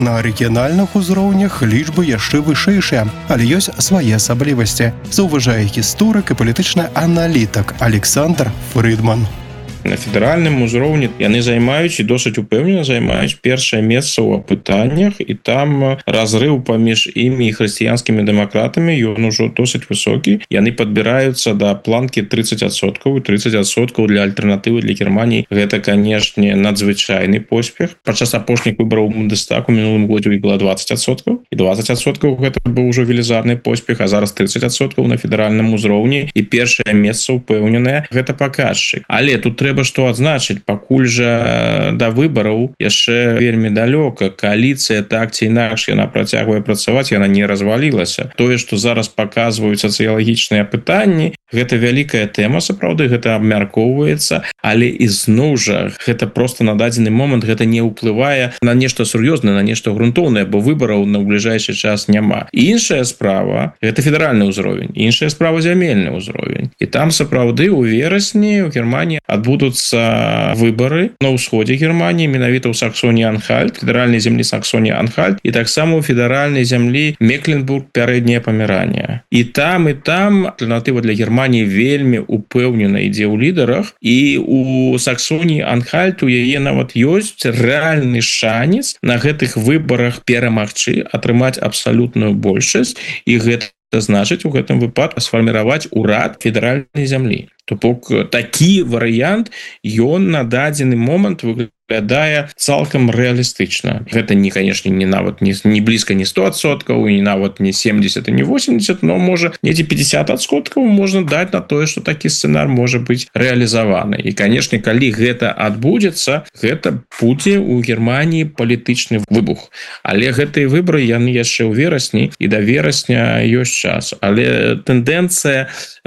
На рэгіянальных узроўнях лічбы яшчэ вышэйшыя, але ёсць свае асаблівасці, заўважае гісторык і палітычны аналітык Александр Фрыдман. На федэральным узроўні яны займаюць і досыць упэўнена займаюць першае месца ў апытаннях, і там разрыў паміж імі і хрысціянскімі дэмакратамі ён ужо досыць высокі. Яны падбіраюцца да планкі 30%, і 30% для альтэрнатывы для Германіі гэта, канешне, надзвычайны поспех. Падчас апошніх выбараў у Бундестаг у мінулым годзе іх было 20%, і 20% гэта быў ужо велізарны поспех, а зараз 30% на федэральным узроўні, і першае месца упэўненае гэта паказчык. Але тут трэба што адзначыць, пакуль жа да выбараў яшчэ вельмі далёка. Кааліцыя так ці інакш яна працягвае працаваць, яна не развалілася. Тое, што зараз паказваюць сацыялагічныя пытанні, гэта вялікая тэма, сапраўды, гэта абмяркоўваецца, але ізноў жа гэта проста на дадзены момант гэта не ўплывае на нешта сур'ёзнае, на нешта грунтоўнае, бо выбараў на бліжэйшы час няма. Іншая справа гэта федэральны ўзровень, іншая справа зямельны ўзровень. І там сапраўды ў верасні ў Германіі адбудуцца выбары на ўсходзе Германіі, менавіта ў Саксоніі-Анхальт, федэральнай зямлі Саксонія-Анхальт, і таксама ў федэральнай зямлі Мекленбург, пярэдняе Памеранія. І там альтэрнатыва для Германіі вельмі упэўнена ідзе ў лідарах, і у Саксоніі-Анхальт у яе нават ёсць рэальны шанец на гэтых выбарах перамагчы, атрымаць абсалютную большасць, і гэта значыць у гэтым выпадку сфарміраваць урад федэральнай зямлі. То бок такі варыянт ён на дадзены момант выглядае цалкам рэалістычна. Гэта не, канешне, не нават не блізка не 100%, і нават не 70 і не 80, но можа недзе 50% можна даць на тое, што такі сцэнар можа быць рэалізаваны. І, канешне, калі гэта адбудзецца, гэта будзе ў Германіі палітычны выбух. Але гэтыя выбары яны яшчэ ў верасні, і да верасня ёсць час. Але тэндэнцыя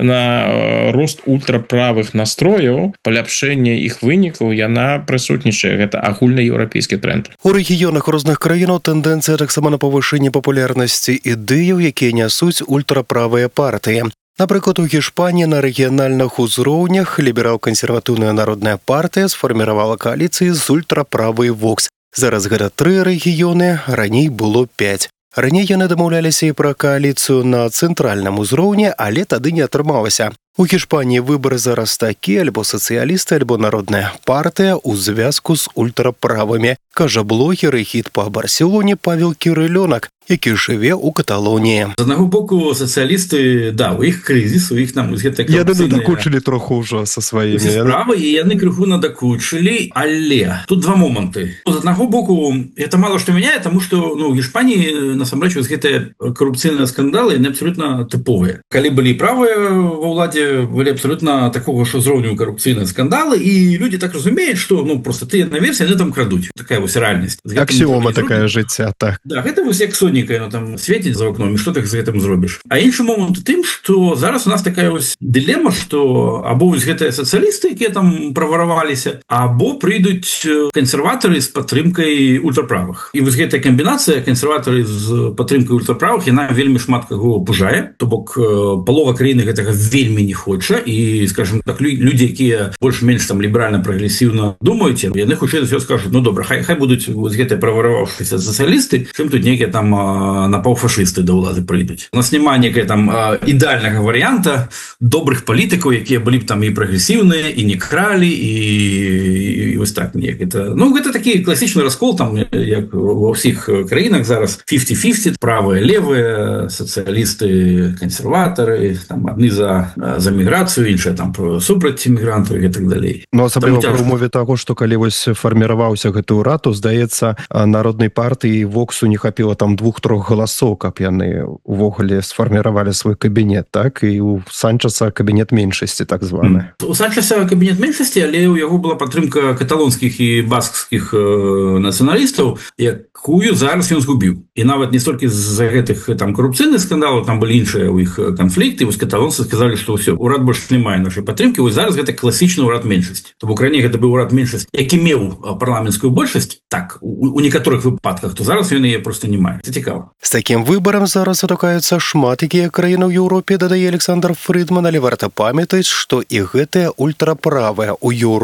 на рост ультраправых настрояў, паляпшэнне іх вынікаў, яна прысутнічае. Гэта агульнаеўрапейскі тренд. У рэгіёнах розных краінаў тэндэнцыя таксама на павышэнне папулярнасці ідэяў, якія нясуць ультраправыя партыі. Напрыклад, у Гішпаніі на рэгіянальных узроўнях ліберал-кансерватыўная народная партыя сфарміравала кааліцыі з ультраправай Вокс. Зараз гэта 3 рэгіёны, раней было 5. Раней яны дамаўляліся і пра кааліцыю на цэнтральным узроўні, але тады не атрымалася. У Гішпаніі выбары зараз такі, альбо сацыялісты, альбо народная партыя ў звязку з ультраправымі, кажа блогер і хіт па Барселоне Павел Кірылёнак, які жыве ў Каталоніі. З аднаго боку, сацыялісты, да, у іх крызіс, у іх нам гэта корупцыйныя... Яны надакучылі троху ўжо са сваімі. Справы, і яны крыху надакучылі, але тут два моманты. З аднаго боку, это мало што мяняе, таму што у Гішпаніі, насамрэч, гэтыя корупцыйныя скандалы, яны абсолютна тыповыя. Калі былі правыя ва ўладзе, былі абсолютно такого ж узроўню коррупцыйныя скандалы, і люди так разумеюць, што просто тыя наверсе яны там крадуць. Такая вось рэальнасць. Аксіома такая жыцця, так. Да, гэта вось як сонейка, яно там свеціць за окном, і што ты з гэтым зробіш. А іншы момант у тым, што зараз у нас такая вось дылема, што або вось гэтыя сацыялісты, якія там правараваліся, або прыйдуць кансерватары з падтрымкай ультраправых. І вось гэтая камбінацыя кансерватары з падтрымкай ультраправых, яна вельмі шмат каго пужае, то бок палова краіны гэтага вельмі не хоча, і, скажем так, людзі, якія больш-менш там ліберальна-прагрэсіўна думаюць, яны хутчэй за ўсё скажуць, ну добра, хай будуць вось гэтыя правараваўшыся сацыялісты, чым тут нейкія там напаўфашысты да ўлады прыйдуць. У нас няма некая там ідэальнага варыянта добрых палітыкаў, якія былі б там і прагрэсіўныя, і не кралі, і вось так неяк. Ну, гэта такі класічны раскол, там, як ва ўсіх краінах зараз 50-50, правыя, левыя, сацыялісты, кансерватары, там адны за міграцыю, іншая там супраць імігрантаў і так далей. Ну, асабліва пры умове таго, што калі вось фарміраваўся гэты ўрад, то, здаецца, народнай партыі Воксу не хапіла там 2-3 галасоў, каб яны увогуле сфарміравалі свой кабінет, так? І у Санчаса кабінет меншасці, так званы. У Санчаса кабінет меншасці, але ў яго была падтрымка каталонскіх і баскскіх нацыяналістаў, якую зараз ён згубіў. І нават не столькі з-за гэтых там коррупцыйных скандалаў, там былі іншыя ў іх канфлікты, вось каталонцы сказалі, што ўсё, урад больш не мае нашай падтрымкі, вось зараз гэта класічны урад меншасці. То бок раней гэта быў урад меншасці, які меў парламенцкую большасць, так, у некаторых выпадках, то зараз ён яе проста не мае. Це цікава. З такім выбарам зараз сутыкаюцца шмат якія краіны ў Еўропе, дадае Александр Фрыдман, але варта памятаць, што і гэтыя ультраправыя ў Еўропе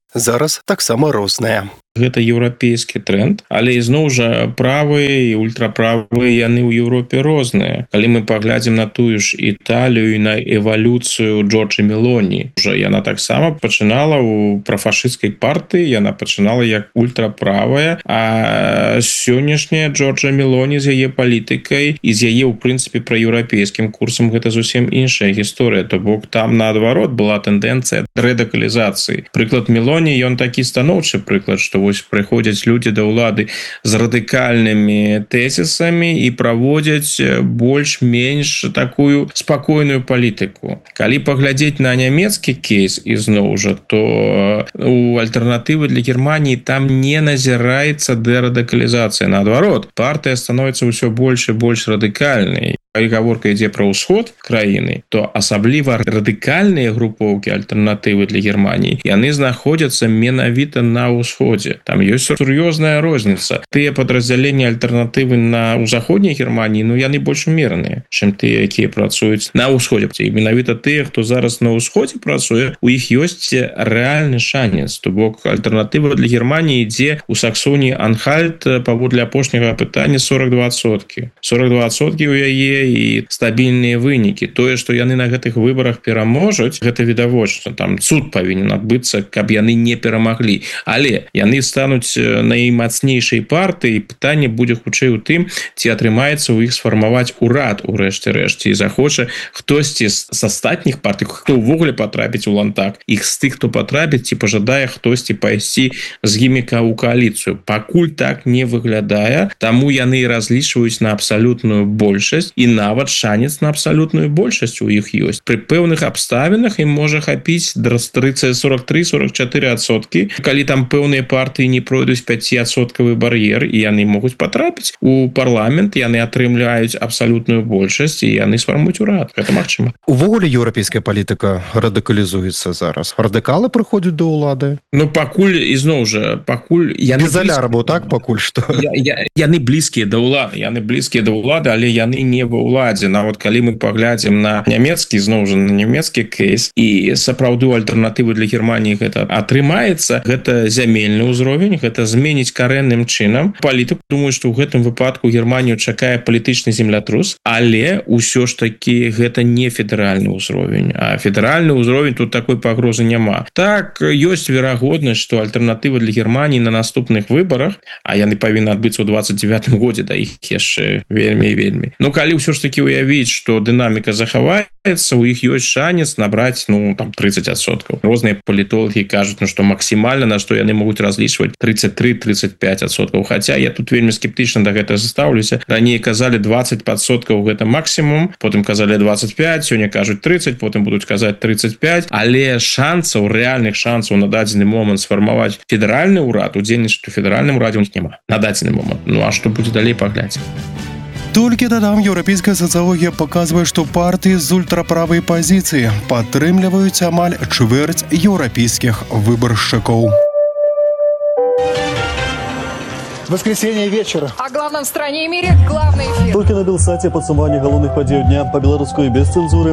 зараз таксама розныя. Гэта еўрапейскі тренд, але ізноў жа правыя і ультраправыя яны ў Еўропе розныя. Калі мы паглядзім на тую ж Італію і на эвалюцыю Джорджа Мелоні, яна таксама пачынала ў прафашысцкай партыі, яна пачынала як ультраправая, а сённяшняя Джорджа Мелоні з яе палітыкай і з яе ў прынцыпе праеўрапейскім курсам гэта зусім іншая гісторыя, то бок там наадварот была тэндэнцыя рэдыкалізацыі. Прыклад Мелоні, ён такі станоўчы прыклад, што вось прыходзяць людзі да ўлады з радыкальнымі тэзісамі і праводзяць больш-менш такую спакойную палітыку. Калі паглядзець на нямецкі кейс ізноў жа, то у альтэрнатывы для Германіі там не назіраецца дэрадыкалізацыя. Наадварот, партыя становіцца ўсё больш і больш радыкальнай. Калі гаворка ідзе пра ўсход краіны, то асабліва радыкальныя групоўкі альтэрнатывы для Германіі, яны знаходзяцца менавіта на ўсходзе. Там ёсць сур'ёзная розніца. Тыя падраздзяленні альтэрнатывы ў заходняй Германіі, яны больш умераныя, чым тыя, якія працуюць на ўсходзе. І менавіта тыя, хто зараз на ўсходзе працуе, у іх ёсць рэальны шанец. То бок альтэрнатыва для Германіі ідзе ў Саксоніі-Анхальт паводле апошняга апытання 42%. 42% у яе і стабільныя вынікі. Тое, што яны на гэтых выбарах пераможуць, гэта відавочна. Там цуд павінен адбыцца, каб яны не перамаглі. Але яны стануць наймацнейшай партыяй, і пытанне будзе хутчэй у тым, ці атрымаецца ў іх сфармаваць урад у рэшце-рэшце, і захоча хтосьці з астатніх партый, хто ўвогуле патрапіць у лантак, іх з тых, хто патрапіць, ці пажадае хтосьці пайсці з імі ў кааліцыю. Пакуль так не выглядае, таму яны разлічваюць на абсалютную большасць, і нават шанец на абсалютную большасць у іх ёсць. Пры пэўных абставінах ім можа хапіць 43-44%, калі там пэўныя партыі не пройдуць 5% бар'ер, і яны могуць патрапіць у парламент, яны атрымляюць абсалютную большасць, і яны сфармуюць урад. Гэта магчыма. Увогуле еўрапейская палітыка радыкалізуецца зараз. Радыкалы прыходзяць да ўлады? Пакуль, ізноў жа, пакуль... Без алярму, так, пакуль што? Яны блізкія да ўлады, але яны не ва ўладзе. Нават калі мы паглядзім на нямецкі, зноў жа, на нямецкі кейс, і сапраўды альтэрнатывы для Германіі гэта атрымаецца, гэта зямельны ўзровень, гэта зменіць карэнным чынам палітыку. Думаю, што ў гэтым выпадку Германію чакае палітычны землятрус, але ўсё ж такі гэта не федэральны ўзровень. А федэральны ўзровень тут такой пагрозы няма. Так, ёсць верагоднасць, што альтэрнатыва для Германіі на наступных выбарах, а яны павінны адбыцца ў 29 годзе, да іх яшчэ вельмі. Калі ўсё ж такі ўявіць, што дынаміка захаваецца, у іх ёсць шанец набраць, там 30%. Розныя палітолагі кажуць, што максімальна, на што яны могуць разлічваць 33-35%. Хаця я тут вельмі скептычна да гэтага застаўлюся. Раней казалі 20% гэта максімум, потым казалі 25, сёння кажуць 30, потым будуць казаць 35, але шансаў, рэальных шансаў на дадзены момант сфармаваць федэральны ўрад, удзельнічаць у федэральным урадзе няма на дадзены момант. А што будзе далей, паглядзім. Толькі дадам, еўрапейская сацыялогія паказвае, што партыі з ультраправай пазіцыі падтрымліваюць амаль чвэрць еўрапейскіх выбаршчыкаў. Воскресенье вечера. О главном в стране и мире главный эфир. Только на Белсате подсумование головных подей дня по-белорусски и без цензуры.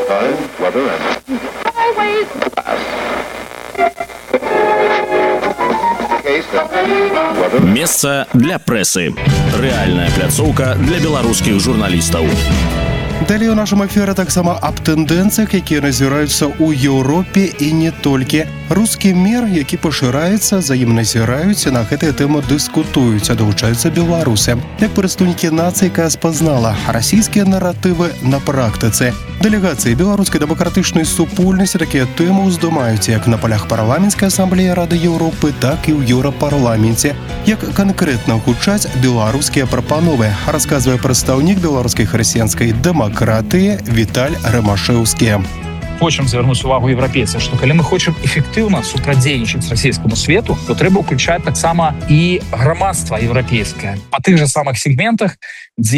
Месца для прэсы. Рэальная пляцоўка для беларускіх журналістаў. Далей у нашым эфіры таксама аб тэндэнцыях, якія назіраюцца ў Еўропе і не толькі. Рускі мір, які пашыраецца, за ім назіраюць і на гэтыя тэмы дыскутуюць, а далучаюцца беларусы. Як прадстаўнікі нацыі, якая спазнала расійскія наратывы на практыцы. Дэлегацыі беларускай дэмакратычнай супольнасці такія тэмы ўздымаюць як на палях парламенцкай асамблеі Рады Еўропы, так і ў Еўрапарламенце. Як канкрэтна гучаць беларускія прапановы, расказвае прадстаўнік беларускай хрысціянскай дэмакратыі Віталь Рымашэўскі. Хочам звярнуць увагу еўрапейцаў, што калі мы хочам эфектыўна супрацьдзейнічаць расійскаму свету, то трэба ўключаць таксама і грамадства еўрапейскае па тых жа самых сегментах, дзе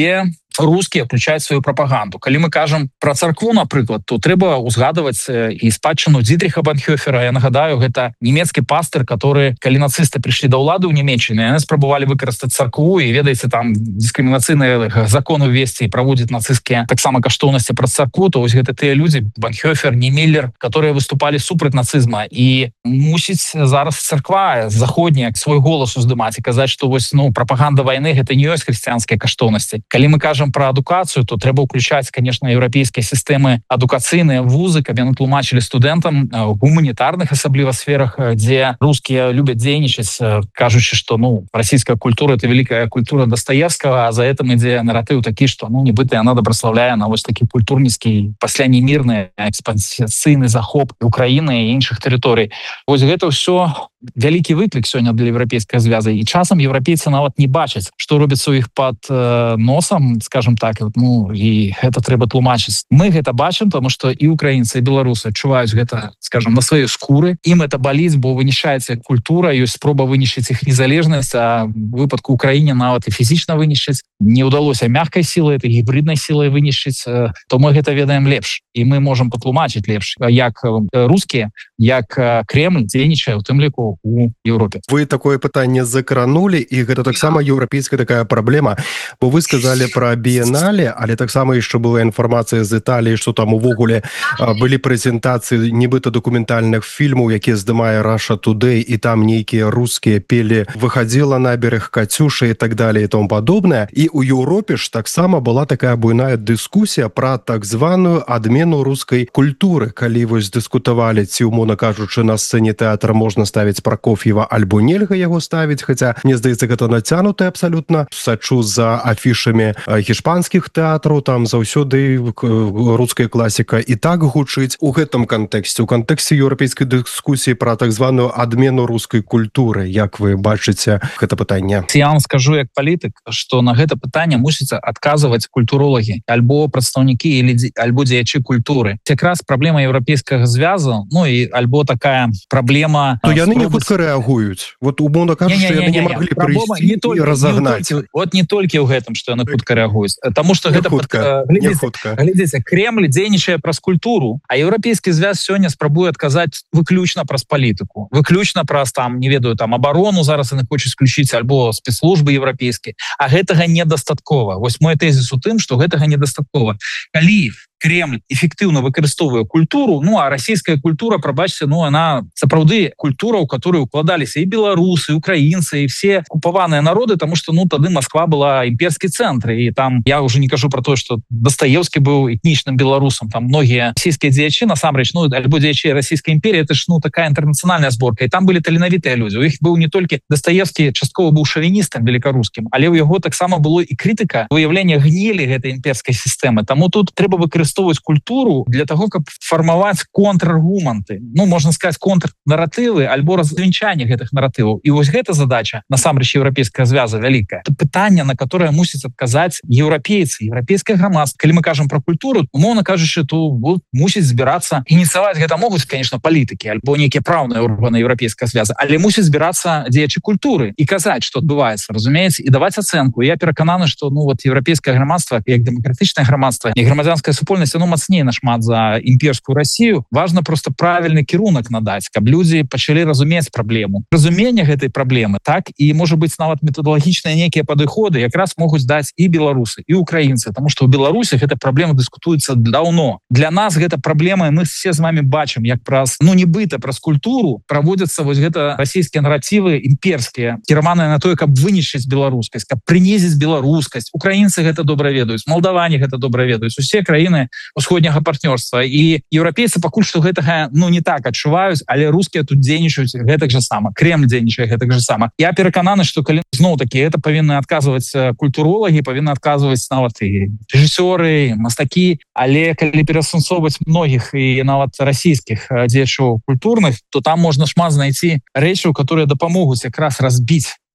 рускія включаюць сваю прапаганду. Калі мы кажам пра царкву, напрыклад, то трэба узгадваць і спадчыну Дзідріха Банхёфера. Я нагадаю, гэта нямецкі пастыр, который, калі нацысты прыйшлі да ўлады ў Нямецчыне, яны спрабавалі выкарыстаць царкву і, ведаеце, там дыскрымінацыйныя законы ўвесці і праводзіць нацысцкія таксама каштоўнасці праз царкву, то вось гэта тыя людзі, Банхёфер, Немиллер, которые выступалі супраць нацызма. І мусіць зараз царква заходняя свой голас уздымаць і казаць, што вось, прапаганда вайны гэта не ёсць хрысціянскія каштоўнасці. Калі мы кажам пра адукацыю, то трэба ўключаць, конечно, еўрапейскія сістэмы адукацыйныя вузы, каб яны тлумачылі студэнтам гуманітарных асабліва сферах, дзе рускія любяць дзейнічаць, кажучы, што расійская культура это великая культура Достоевского, а за этим ідзе наратыў такі, што нібыта яна добраслаўляе на вось такі культурніцкі пасля немірны экспансіяцыйны захоп Украіны і іншых тэрыторый. Вось гэта ўсё вялікі выклік сёння для еўрапейскай звязы, і часам еўрапейцы нават не бачаць, што робіцца ў іх пад носам, скажем так, і гэта трэба тлумачыць. Мы гэта бачым, тому што і украінцы, і беларусы адчуваюць гэта, скажем, на сваёй скуры. Ім это баліць, бо вынішчаецца культура, ёсць спроба вынішчыць іх незалежнасць, а в выпадку Украіне нават і фізічна вынішчыць. Не ўдалося мягкай сілай, этой гібриднай сілай вынішчыць, то мы гэта ведаем лепш. І мы можам патлумачыць лепш, як рускія, як Кремль дзейнічае, у тым ліку у Европе. Вы такое пытанне закранули, і гэта таксама еўрапейская такая праблема, бо вы сказали про біенале, але таксама яшчэ была інфармацыя з Італіі, што там увогуле былі прэзентацыі нібыта дакументальных фільмаў, якія здымае Russia Today, і там нейкія рускія пелі «Выходила на берег Катюша» і так далее і тому падобнае. І у Еўропе ж таксама была такая буйная дыскусія пра так званую адмену рускай культуры, калі вось дыскутавалі, ці умоўна кажучы, на сцэне тэатра можна ставіць Прокоф'ева альбо нельга яго ставіць, хаця, мне здаецца, гэта нацянутае абсалютна. Сачу за афішамі гішпанскіх тэатраў, там заўсёды руская класіка і так гучыць. У гэтым кантэксце, у кантэксце еўрапейскай дыскусіі пра так званую адмену рускай культуры, як вы бачыце гэта пытанне? Я вам скажу як палітык, што на гэта пытанне мусіць адказваць культуролагі, альбо прадстаўнікі альбо дзеячы культуры. Якраз праблема еўрапейскага звязу, і альбо такая праблема... То яны не хутка рэагуюць. Вот умоўна кажучы, яны не маглі прыйсці і разагнаць. Вот не толькі ў гэтым, што яны хутка рэагуюць. Таму што гэта... Глядзіце, Кремль дзейнічае праз культуру, а еўрапейскі звяз сёння спрабуе адказаць выключна праз палітыку. Выключна праз, не ведаю, абарону зараз яны хочуць включыць, альбо спецслужбы еўрапейскія. А гэтага недастаткова. Вось мой тэзіс у тым, што гэтага недастаткова. Калі Кремль эфектыўна выкарыстоўвае культуру, а расійская культура, прабачце, она сапраўды культура, у которой укладаліся і беларусы, і украінцы, і все окупаваныя народы, тому што тады Москва была імперскі цэнтр, і там я уже не кажу про то, што Достоевскі быў этнічным беларусам, там многія расійскія дзеячы, насамрэч, альбо дзеячы расійскай імперіі, это ж такая інтэрнацыянальная зборка, і там былі таленавітыя людзі. У іх быў не толькі Достоевскі, часткова быў шавіністам великарускім, але ў яго таксама было і крытыка выяўлення гнілі гэтай імперскай сістэмы. Таму тут трэба выкарыстоўваць культуру для того, каб фармаваць контраргументы, можна сказаць, контрнаратывы альбо развенчанне гэтых наратываў. І вось гэта задача насамрэч еўрапейскага звяза вялікая. Это пытанне, на которое мусіць адказаць еўрапейцы, еўрапейскае грамадства. Калі мы кажам про культуру, умоўна кажучы, то мусіць збірацца, ініцыяваць гэта могуць, конечно, палітыкі альбо нейкія праўныя органы еўрапейскага звяза, але мусіць збірацца дзеячы культуры і казаць, што адбываецца, разумееце, і даваць ацэнку. Я перакананы, што еўрапейскае грамадства, як дэмакратычнае грамадства і грамадзянская супольнасць, мацней нашмат за імперскую Россию. Важно просто правильны кірунак надаць, каб людзі пачалі разумець праблему. Разуменне гэтай праблемы, так, і, можа быць, нават метадолагічныя нейкія падыходы якраз могуць даць і беларусы, і украінцы, тому што ў Беларусі гэта праблема дыскутуецца даўно. Для нас гэта праблема, і мы все з вами бачым, як праз, нібыта праз культуру праводзяцца вось гэта расійскія наратывы імперскія, кіраваныя на тое, каб вынішчыць беларускасць, каб прынізіць беларускасць. Украінцы гэта добра ведаюць, малдаване гэта добра ведаюць, усе краіны усходняга партнёрства. І еўрапейцы пакуль што гэтага не так адчуваюць, але рускія тут дзейнічаюць гэтак жа сама. Кремль дзейнічае гэтак жа сама. Я перакананы, што калі зноў-такі гэта павінны адказваць культуролагі, павінны адказваць нават і рэжысёры, мастакі, але калі перасэнсоўваць многіх і нават расійскіх дзеячоў культурных, то там можна шмат знайти рэчаў, которые дапамогуць якраз разбіць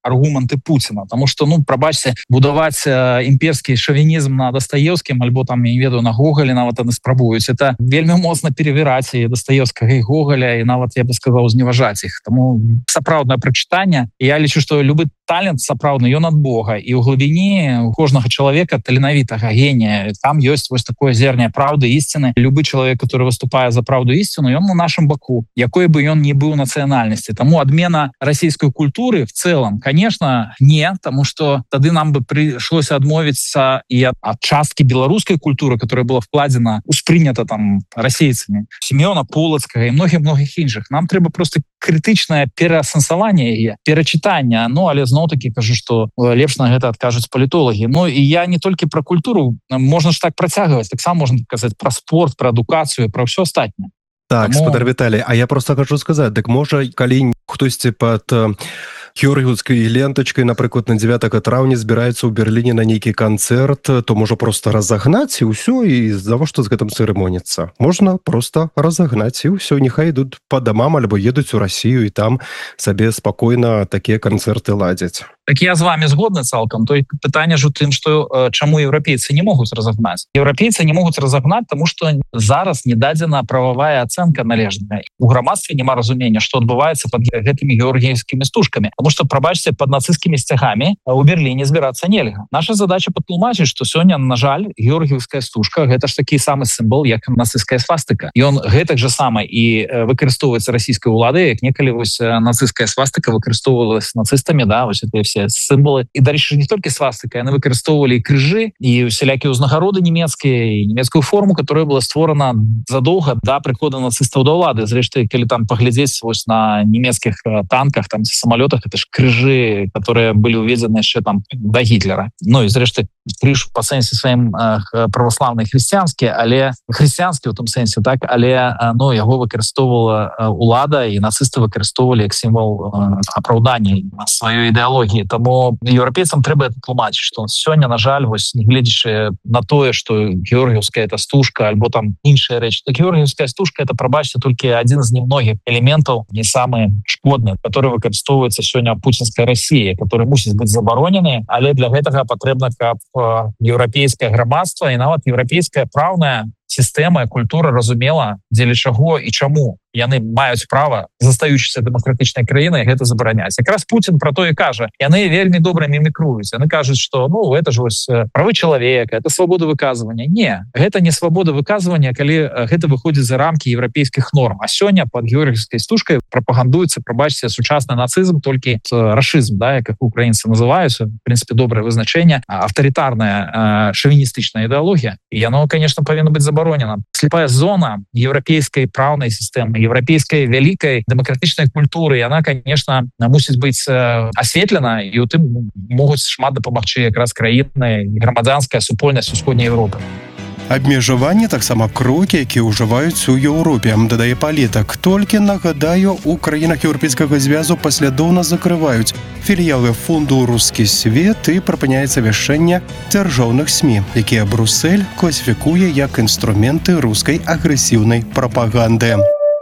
аргументы Путина. Потому что, прабачьте, будовать имперский шовинизм на Достоевским, альбо там, я не ведаю, на Гоголе нават они спрабуюць. Это вельмі моцна перевіраць і Достоевскага, і Гоголя, і нават, я бы сказал, зневажаць іх. Тому сапраўднае прачытанне. Я лічу, што любы талент сапраўдны, ён ад Бога. І ў глыбіні у кожнага чалавека таленавітага генія. Там ёсць вось такое зерня правды, истины. Любы чалавек, который выступае за правду и истину, ён на нашем боку, якой бы ён ни был национальности. Тому адмена российской культуры в целом, конечно, не, потому что тады нам бы пришлось адмовиться и от частки белорусской культуры, которая была вкладена, успринята там расейцами, Семёна Полацкага и многих іншых. Нам трэба просто крытычнае пераасэнсаванне яе, перачытання. Але зноў-таки кажу, што лепш на гэта адкажуць палітолагі. І я не толькі пра культуру, можна ж так працягваць, таксама можна казаць пра спорт, пра адукацыю, пра ўсё астатняе. Так, спадар Віталій, а я просто хочу сказаць, дык можа, калі хтосьці пад георгіўскай лентачкай, напрыклад, на 9 траўня збіраецца ў Берліне на нейкі канцэрт, то можа просто разагнаць і ўсё, і завошта з гэтым цырымоніцца? Можна просто разагнаць і ўсё, няхай ідуць па дамам альбо едуць у Расію і там сабе спакойна такія канцэрты ладзяць. Так я з вами згодны цалкам. То пытанне ж у тым, што чаму еўрапейцы не могуць разагнаць. Еўрапейцы не могуць разагнаць, таму што зараз не дадзена прававая ацэнка належная. У грамадстве няма разумення, што адбываецца пад гэтымі георгіевскімі стужкамі. Таму што, прабачце, пад нацысцкімі сцягамі у Берліне збірацца нельга. Наша задача патлумачыць, што сёння, на жаль, георгіевская стужка гэта ж такі самы сімвол, як нацысцкая свастыка. Ён гэтак жа сама і выкарыстоўваецца расійскай уладай, як некалі вось нацысцкая свастыка выкарыстоўвалась нацыстамі, да, вось это все символы. І далі не тільки свастика, вони використовували і крижі, і всілякі узнагароди німецькі, і німецьку форму, яка була створена задовго до приходу нацистів до влади. Зрештою, коли там поглядеть ось на німецьких танках, там, самолетах, це ж крижі, які були увезені ще там до Гітлера. І зрештою, криж по сенсі своїм православний християнський, але християнський в тому сенсі, так, але його використовувала влада, і нацисти використовували як символ оправдання своєї ідеології. Тому еўрапейцам трэба тлумачыць, што сёння, на жаль, вось не гледзячы на тое, што георгіевская это стужка альбо там іншая рэч, то георгіевская стужка это, прабачце, толькі адзін з немногіх элементаў, не самы шкодны, который выкарыстоўваецца сёння пуцінскай Расіі, который мусіць быць забаронены, але для гэтага патрэбна, каб еўрапейскае грамадства і нават еўрапейская праўная сістэма, культура разумела, дзеля чаго і чаму яны маюць права, застаючыся дэмакратычнай краінай, гэта забараняць. Якраз Путін про то і кажа. Яны вельмі добра мімікруюць. Яны кажуць, што это ж вось правы чалавека, это свабода выказвання. Не, гэта не свабода выказвання, калі гэта выходзіць за рамкі еўрапейскіх норм. А сёння пад георгіевскай стужкай прапагандуецца, прабачце, сучасны нацызм, толькі рашызм, да, як украінцы называюць, в принципе, добрае вызначэнне, аўтарытарная шовіністычная ідэалогія. І яно, конечно, павінна быць забаронена. Слепая зона еўрапейскай праўнай сістэмы, еўрапейскай вялікай дэмакратычнай культуры, яна, конечно, мусіць быць асветлена, і у тым могуць шмат дапамагчы якраз краіны, грамадзянская супольнасць усходняй Еўропы. Абмежаванне таксама крокі, якія ўжываюць у Еўропе, дадае палітык. Толькі, нагадаю, у краінах Еўрапейскага звязу паслядоўна закрываюць філіялы фонду «Рускі свет» і прапыняецца вяшчэнне дзяржаўных СМІ, якія Брюссель класіфікуе як інструменты рускай агрэсіўнай прапаганды.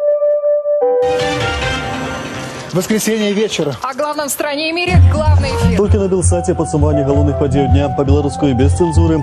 Воскресенье вечера. О главном в стране и мире главный эфир. Только на Белсате подсумование головных подей дня по-белорусски без цензуры.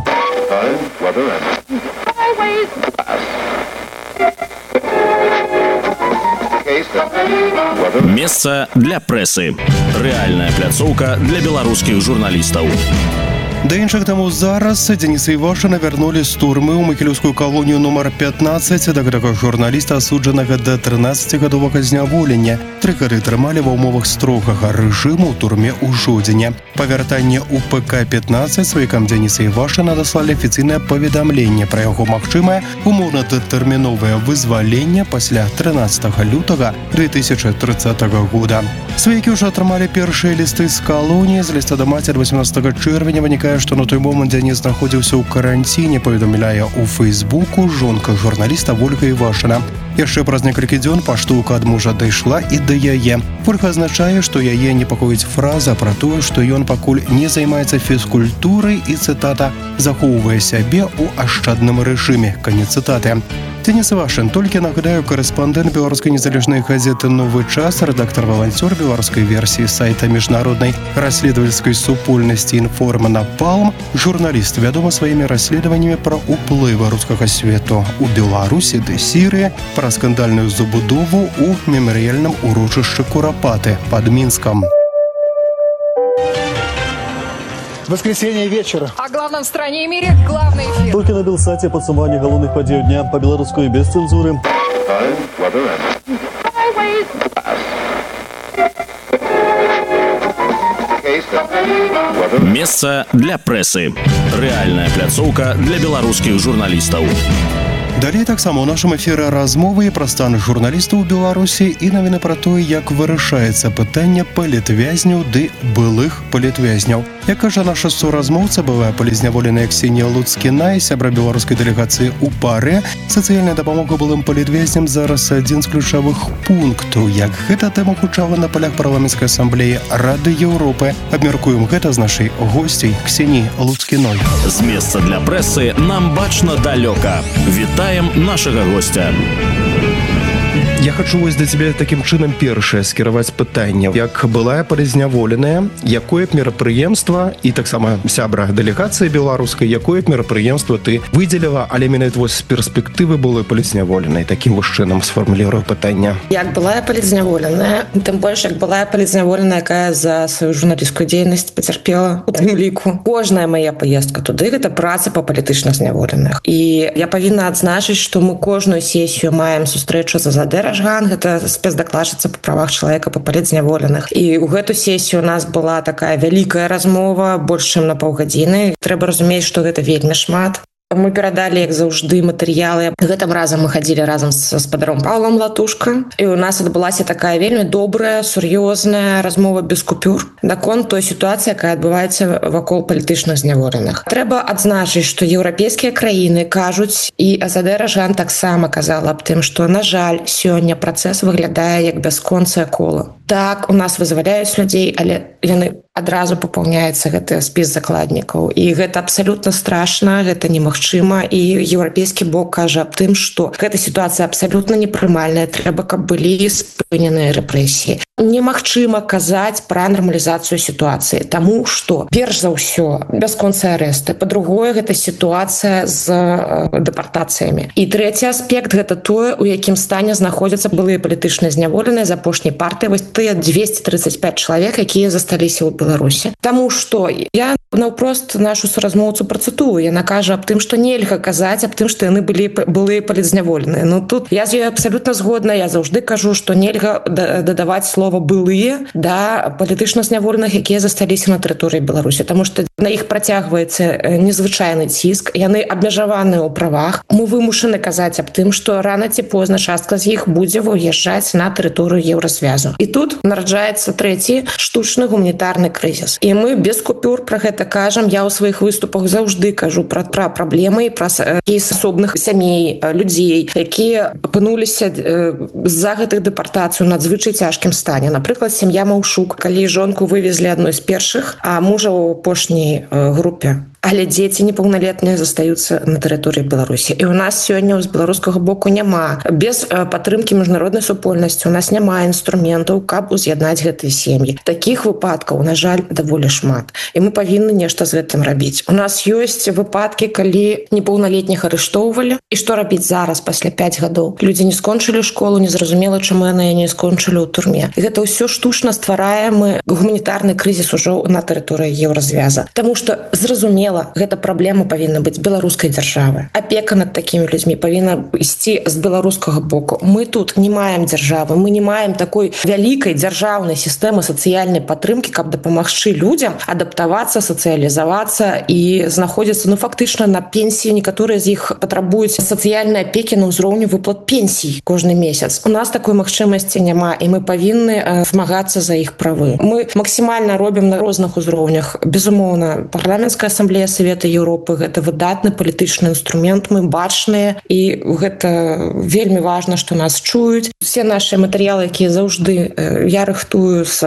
Месца для прэсы. Рэальная пляцоўка для беларускіх журналістаў. Да іншых таму зараз Дзениса Івашына вярнулі з турмы ў магілёўскую калонію нумар 15, да гэтага журналіста асуджанага да 13гадовага зняволення. 3 гады трымалі ва ўмовах строгага рэжыму ў турме ў жодзіне. Па вяртанні ў ПК-15 сваякам Дзениса Івашына даслалі афіцыйнае паведамленне пра яго магчымае умоўна-датэрміновае вызваленне пасля 13 лютага 2030 года. Сваякі ўжо атрымалі першыя лісты з калоніі. З ліста да маці 18 чэрвеня вынікае, што на той момант Дзеніс знаходзіўся ў каранціне, паведамляе ў Фейсбуку жонка журналіста Вольга Івашына. Яшчэ праз некалькі дзён паштоўка ад мужа дайшла і да яе. Вольга азначае, што яе непакоіць фраза пра тое, што ён пакуль не займаецца фізкультурай і, цытата, захоўвае сябе ў ашчадным рэжыме. Канец цытаты. Денис Івашин, толькі нагадаю, корэспондэнт беларускай незалежнай газеты «Новы час», рэдактар-валанцёр беларускай версіі сайта міжнароднай расследовательской супольнасці «Інформа» Напалм, журналіст, вядомы сваімі расследаваннямі пра ўплывы рускага свету у Беларусі ды Сірыі, пра скандальную забудову у мемарыяльным урочышчы Курапаты под Минском. Воскресенье вечера. О главном в стране и мире главный эфир. Только на Белсате подсумование головных подей дня по-белорусски без цензуры. Месца для прэсы. Рэальная пляцоўка для беларускіх журналістаў. Далей таксама ў нашым эфіры размовы пра стан журналістаў у Беларусі і навіны пра тое, як вырашаецца пытанне палітвязняў ды былых палітвязняў. Як кажа наша суразмоўца, бывая палізняволеная Ксенія Луцкіна і сябра беларускай дэлегацыі ў ПАРЭ, сацыяльная дапамога былым палітвязням зараз адзін з ключавых пунктаў. Як гэта тэма гучала на палях парламенцкай асамблеі Рады Еўропы, абмяркуем гэта з нашай госцяй Ксеніі Луцкіной. З месца для прэсы нам бачна далёка. Вітаем нашага гостя. Я хочу вось да цябе такім чынам першае скіраваць пытанне. Як былая палізняволеная, якое б мерапрыемства і таксама сябра дэлегацыі беларускай, якое б мерапрыемства ты выдзеліла, але менавіта вось з перспектывы былой палізняволенай, такім вось чынам сфармулірую пытанне. Як былая палізняволеная, тым больш як былая палізняволеная, якая за сваю журналісцкую дзейнасць пацярпела у тым ліку. Кожная мая паездка туды гэта праца па палітычна зняволеных. І я павінна адзначыць, што мы кожную сесію маем сустрэчу за Задэр Ашган, гэта спецдакладчыца па правах чалавека па палітзняволеных. І ў гэту сесію у нас была такая вялікая размова, больш чым на паўгадзіны. Трэба разумець, што гэта вельмі шмат. Мы перадалі, як заўжды, матэрыялы. Гэтым разам мы хадзілі разам з гаспадаром Паўлам Латушка. І ў нас адбылася такая вельмі добрая, сур'ёзная размова без купюр наконт той сітуацыі, якая адбываецца вакол палітычных зняволеных. Трэба адзначыць, што еўрапейскія краіны кажуць, і Задэр Ашган таксама казала аб тым, што, на жаль, сёння працэс выглядае як бясконцае кола. Так, у нас вызваляюць людзей, але яны адразу папаўняецца гэты спіс закладнікаў. І гэта абсалютна страшна, гэта немагчыма. І еўрапейскі бок кажа аб тым, што гэта сітуацыя абсалютна непрымальная, трэба, каб былі спыненыя рэпрэсіі. Немагчыма казаць пра нармалізацыю сітуацыі, таму што, перш за ўсё, бясконцыя арэсты. Па-другое, гэта сітуацыя з дэпартацыямі. І трэці аспект – гэта тое, у якім стане знаходзяцца былыя палітычныя зняволеныя з апошняй партыі, вось тыя 235 чалавек, якія засталіся ў Беларусі. Таму што я наўпрост нашу суразмоўцу працытую. Яна кажа аб тым, што нельга казаць аб тым, што яны былыя палітзняволеныя. Ну тут я з ёй абсалютна згодна. Я заўжды кажу, што нельга дадаваць слова «былыя» да палітычна зняволеных, якія засталіся на тэрыторыі Беларусі. Таму што на іх працягваецца незвычайны ціск. Яны абмежаваныя ў правах. Мы вымушаны казаць аб тым, што рана ці позна частка з іх будзе выязджаць на тэрыторыю Еўразвязу. І тут нараджаецца трэці штучны гуманітарны крызіс. І мы без купюр пра гэта кажам. Я ў сваіх выступах заўжды кажу пра праблемы і пра кейс асобных сямей, людзей, якія апынуліся з-за гэтых дэпартацый у надзвычай цяжкім стане. Напрыклад, сям'я Маўшук, калі жонку вывезлі адной з першых, а мужа ў апошняй групе. Але дзеці непаўналетныя застаюцца на тэрыторыі Беларусі. І ў нас сёння з беларускага боку няма. Без падтрымкі міжнароднай супольнасці у нас няма інструментаў, каб уз'яднаць гэтыя сем'і. Такіх выпадкаў, на жаль, даволі шмат. І мы павінны нешта з гэтым рабіць. У нас ёсць выпадкі, калі непаўналетніх арыштоўвалі. І што рабіць зараз, пасля 5 гадоў? Людзі не скончылі школу, незразумела, чаму яны не скончылі ў турме. І гэта ўсё штучна ствараем гуманітарны крызіс ужо на тэрыторыі Еўразвяза. Таму што, зразумела, гэта праблема павінна быць беларускай дзяржавы. Апека над такімі людзьмі павінна ісці з беларускага боку. Мы тут не маем дзяржавы, мы не маем такой вялікай дзяржаўнай сістэмы сацыяльнай падтрымкі, каб дапамагчы людзям адаптавацца, сацыялізавацца і знаходзіцца, фактычна на пенсіі. Некаторыя з іх патрабуюць сацыяльнай апекі на ўзроўні выплат пенсій кожны месяц. У нас такой магчымасці няма, і мы павінны змагацца за іх правы. Мы максімальна робім на розных узроўнях. Безумоўна, парламенцкая асамблея Ассамблея Савета Еўропы гэта выдатны палітычны інструмент, мы бачныя, і гэта вельмі важна, што нас чуюць. Все наши матэрыялы, якія заўжды я рыхтую з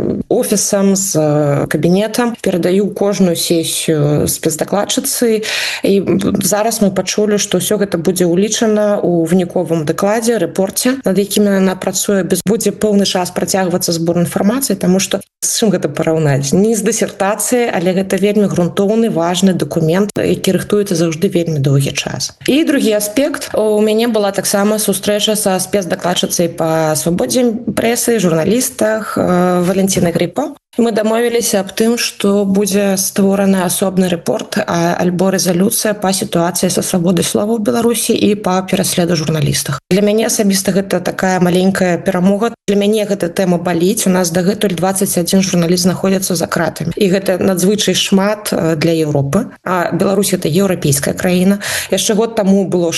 офісам, з кабінетам, перадаю кожную сесію спецдакладчыцы, і зараз мы пачулі, што ўсё гэта будзе улічана ў выніковым дакладзе, рэпорце, над якімі яна працуе. Будзе пэўны час працягвацца збор інфармацыі, таму што з чым гэта параўнаць? Не з дысертацыяй, але гэта вельмі грунтоўны, важны дакумент, які рыхтуецца заўжды вельмі доўгі час. І другі аспект. У мяне была таксама сустрэча са спецдакладчыцай па свабодзе прэсы, журналістах Валентинай Гриппо. Мы дамовіліся аб тым, што будзе створаны асобны рэпорт альбо рэзалюцыя па сітуацыі са свабодай слова ў Беларусі і па пераследу журналістах. Для мяне асабіста гэта такая маленькая перамога. Для мяне гэта тэма баліць. У нас дагэтуль 21 журналіст знаходзяцца за кратамі. І гэта надзвычай шмат для Еўропы. А Беларусь гэта еўрапейская краіна. Яшчэ год таму было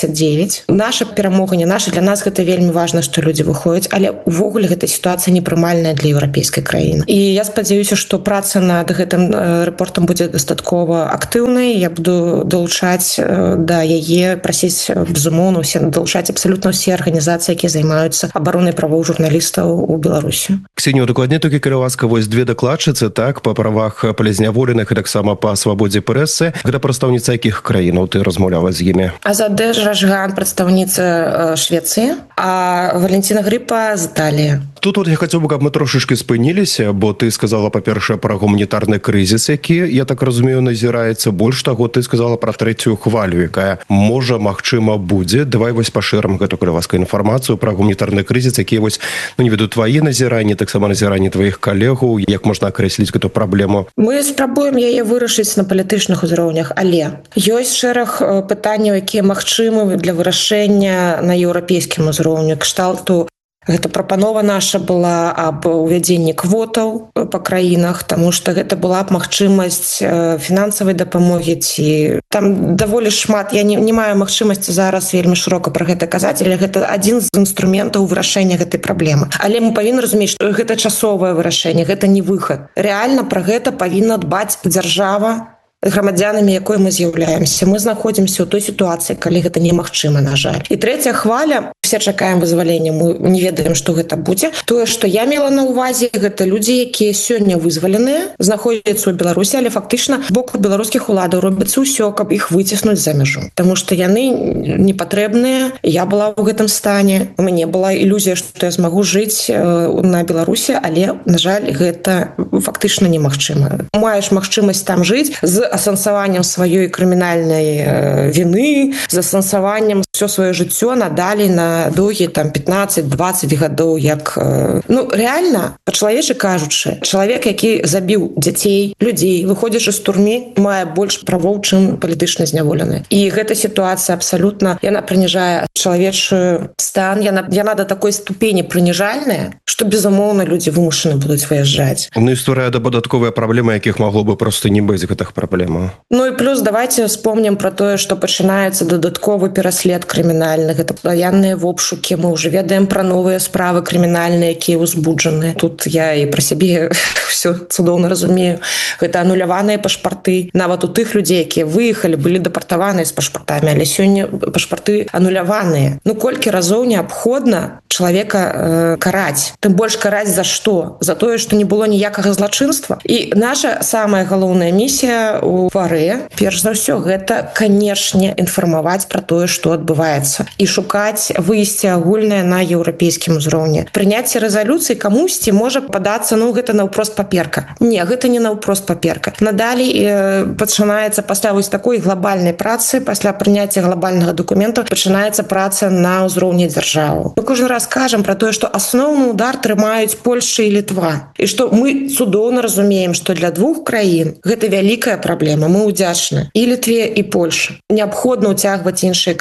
69. Наша перамога не наша. Для нас гэта вельмі важна, што людзі выходзяць, але увогуле гэта сітуацыя непрымальная для еўрапейскай краіны. І я спадзяюся, што праца над гэтым рэпортам будзе дастаткова актыўнай. Я буду далучаць да яе, прасіць, безумоўна, далучаць абсалютна ўсе арганізацыі, якія займаюцца абаронай правоў журналістаў у Беларусі. Ксенія, дакладней толькі калі ласка, вось две дакладчыцы, так, па правах палізняволеных і таксама па свабодзе прэсы. Гэта прадстаўніца якіх краінаў ты размаўляла з імі? Азадэ Жажган, прадстаўніца Швецыі, а Валентина Гриппо з Італіі. Тут вот я хацеў бы, каб мы трошачкі спыніліся, бо ты сказала, па-першае, пра гуманітарны крызіс, які, я так разумею, назіраецца. Больш таго, ты сказала пра трэцюю хвалю, якая можа, магчыма, будзе. Давай вось пашырым гэту, калі ласка, інфармацыю пра гуманітарны крызіс, які вось, не веду, твае назіранні, таксама назіранні тваіх калегаў, як можна акрэсліць гэту праблему? Мы спрабуем яе вырашыць на палітычных узроўнях, але ёсць шэраг пытанняў, якія магчымы для вырашэння на еўрапейскім узроўні, кшталту. Гэта прапанова наша была аб увядзенні квотаў па краінах, таму што гэта была б магчымасць фінансавай дапамогі, ці там даволі шмат. Я не маю магчымасці зараз вельмі шырока пра гэта казаць, але гэта адзін з інструментаў вырашэння гэтай праблемы. Але мы павінны разумець, што гэта часовае вырашэнне, гэта не выхад. Рэальна пра гэта павінна дбаць дзяржава, грамадзянамі, якой мы з'яўляемся. Мы знаходзімся ў той сітуацыі, калі гэта немагчыма, на жаль. І трэцяя хваля, все чакаем вызвалення, мы не ведаем, што гэта будзе. Тое, што я мела на ўвазе, гэта людзі, якія сёння вызваленыя, знаходзяцца ў Беларусі, але фактычна з боку беларускіх уладаў робіцца ўсё, каб іх выціснуць за мяжу. Таму што яны непатрэбныя. Я была ў гэтым стане. У мяне была ілюзія, што я змагу жыць на Беларусі, але, на жаль, гэта фактычна немагчыма. Маеш магчымасць там жыць з асэнсаваннем сваёй крымінальнай віны, з асэнсаваннем ўсё сваё жыццё надалей на доўгі там 15-20 гадоў, як рэальна, па-чалавечы кажучы, чалавек, які забіў дзяцей, людзей, выходзячы з турмы, мае больш правоў, чым палітычна зняволены. І гэта сітуацыя абсалютна, яна прыніжае чалавечы стан, яна да такой ступені прыніжальная, што безумоўна людзі вымушаны будуць выязджаць. Ну і стварае дадатковыя праблемы, якіх магло бы проста не быць гэтых праблем. Ну і плюс давайте вспомним про тое, што пачынаецца дадатковы пераслед крымінальны, гэта пастаянныя вобшукі, мы ўжо ведаем пра новыя справы крымінальныя, якія ўзбуджаны. Тут я і пра сябе все цудоўна разумею. Гэта ануляваныя пашпарты. Нават у тых людзей, якія выехалі, былі дэпартаваныя з пашпартамі, але сёння пашпарты ануляваныя. Ну колькі разоў неабходна чалавека караць? Тым больш караць за што? За тое, што не было ніякага злачынства. І наша самая галоўная місія у ПАРЭ, перш за ўсё, гэта, канешне, інфармаваць пра тое, што адбываецца. І шукаць выйсце агульнае на еўрапейскім узроўні. Прыняцце рэзалюцыі камусьці можа падацца, гэта наўпрост паперка. Не, гэта не наўпрост паперка. Надалей пачынаецца пасля вось такой глобальнай працы, пасля прыняцця глобальнага дакумента пачынаецца праца на ўзроўні дзяржавы. Мы кожны раз кажам пра тое, што асноўны удар трымаюць Польшча і Літва. І што мы цудоўна разумеем, што для двух краін гэта вялікая праблема. Мы ўдзячны і Літве, і Польшы. Неабходна ўцягваць іншыя краіны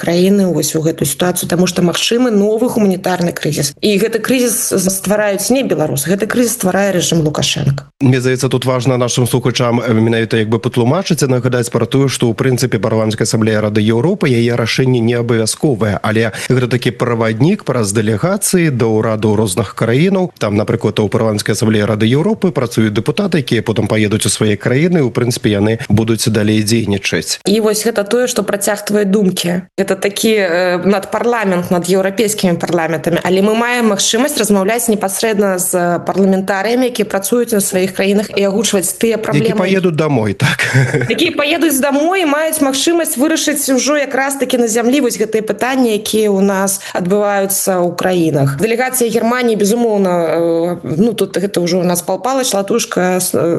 выведзены вось у гэтую сітуацыю, таму што магчымы новы гуманітарны крызіс. І гэты крызіс ствараюць не беларусы, гэты крызіс стварае рэжым Лукашенка. Мне здаецца, тут важна нашим слухачам менавіта як бы патлумачыць і нагадаць пра тое, што ў прынцыпе парламенцкая асамблея Рады Еўропы, яе рашэнне не абавязковае, але гэта такі праваднік праз дэлегацыі да ўраду розных краінаў. Там, напрыклад, у парламенцкай асамблеі Рады Еўропы працуюць дэпутаты, якія потым паедуць у свае краіны, у прынцыпе яны будуць далей дзейнічаць. І вось гэта тое, што працяг твае думкі. Гэта такі надпарламент над еўрапейскімі парламентамі, але мы маем магчымасць размаўляць непасрэдна з парламентарыямі, якія працуюць у сваіх краінах і агучваць тыя праблемы. Які паедуць домой, так. Якія паедуць домой і маюць магчымасць вырашыць ужо якраз такі на зямлі вось гэтыя пытанні, якія ў нас адбываюцца ў краінах. Дэлегацыя Германіі, безумоўна, тут гэта ўжо у нас Пал Палыч, Латушка,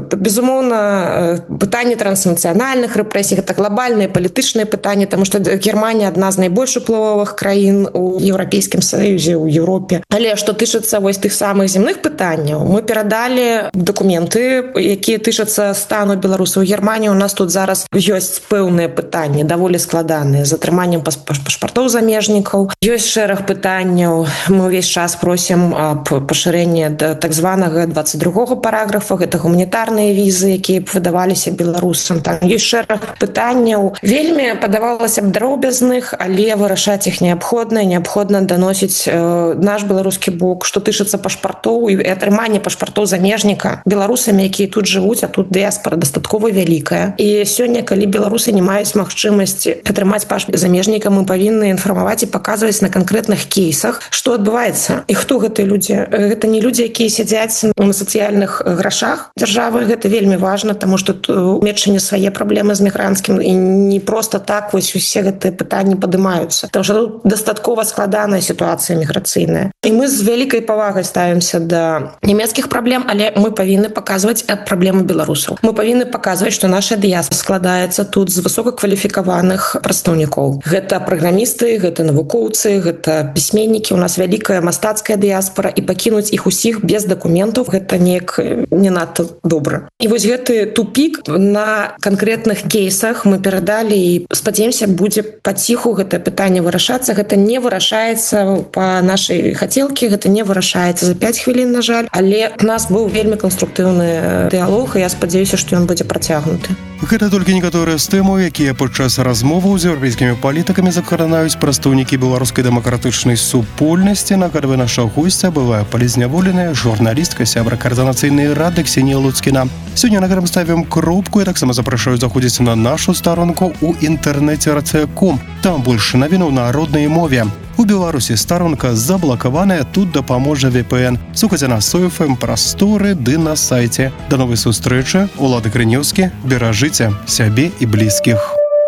безумоўна, пытанні транснацыянальных рэпрэсій, гэта глобальныя палітычныя пытанні, таму што Германія адна з найбольш уплывовых краін у Еўрапейскім Саюзе, у Еўропе. Але што тычыцца вось тых самых земных пытанняў, мы перадалі дакументы, якія тычацца стану беларусаў у Германіі. У нас тут зараз ёсць пэўныя пытанні, даволі складаныя, з атрыманнем пашпартоў замежнікаў. Ёсць шэраг пытанняў. Мы ўвесь час просім аб пашырэнні да так званага 22-го параграфа, гэта гуманітарныя візы, якія б выдаваліся беларусам. Там ёсць шэраг пытанняў. Вельмі падавалася б дробязных, але вырашаць іх неабходна даносіць наш беларускі бок, што тычыцца пашпартоў і атрымання пашпартоў замежніка беларусамі, якія тут жывуць, а тут дыяспара дастаткова вялікая. І сёння, калі беларусы не маюць магчымасці атрымаць пашпарт замежніка, мы павінны інфармаваць і паказваць на канкрэтных кейсах, што адбываецца. І хто гэтыя людзі? Гэта не людзі, якія сядзяць на сацыяльных грашах дзяржавы. Гэта вельмі важна, таму што у Метчыне свае праблемы з мігранцкім і не проста так вось усе гэтыя пытанні падымаюцца. Таму што тут дастаткова складаная сітуацыя міграцыйная. І мы з вялікай павагай ставімся да нямецкіх праблем, але мы павінны паказваць праблемы беларусаў. Мы павінны паказваць, што наша дыяспара складаецца тут з высокакваліфікаваных прадстаўнікоў. Гэта праграмісты, гэта навукоўцы, гэта пісьменнікі. У нас вялікая мастацкая дыяспара, і пакінуць іх усіх без дакументаў гэта неяк не надта добра. І вось гэты тупік на канкрэтных кейсах мы перадалі і спадзяемся, будзе паціху гэтае пытанне вырашацца. Гэта не вырашаецца па нашай хацелкі, гэта не вырашаецца за 5 хвілін, на жаль, але у нас быў вельмі канструктыўны дыялог, і я спадзяюся, што ён будзе працягнуты. Гэта толькі некаторыя з тэмаў, якія падчас размоваў з еўрапейскімі палітыкамі закранаюць прадстаўнікі беларускай дэмакратычнай супольнасці. Нагадвае, наша госця была палізняволеная журналістка, сябра Координацыйнай рады Ксенія Луцкіна. Сёння на гэтым ставім кропку. Я таксама запрашаю заходзіць на нашу старонку ў інтэрнэце rc.com. Там больш навінаў на роднай мове. У Беларусі старонка заблакаваная, тут дапаможа VPN. Слухайце на Софм прасторы ды на сайце. Да новай сустрэчы. Улады Крынёўскі. Беражыце сябе і блізкіх.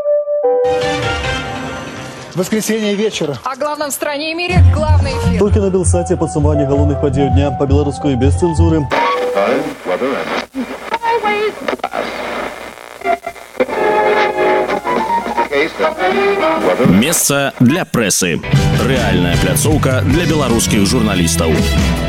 Воскресенье вечера. О главном в стране и мире главный эфир. Только на Белсате подсумование головных подей дня по-белорусски без цензуры. Месца для прэсы. Рэальная пляцоўка для беларускіх журналістаў.